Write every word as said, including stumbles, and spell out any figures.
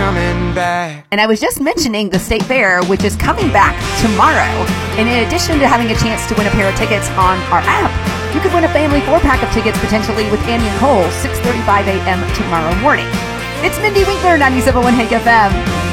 coming back. And I was just mentioning the State Fair, which is coming back tomorrow. And in addition to having a chance to win a pair of tickets on our app, you could win a family four-pack of tickets potentially with Annie and Cole, six thirty-five a.m. tomorrow morning. It's Mindy Winkler, ninety-seven point one Hank F M.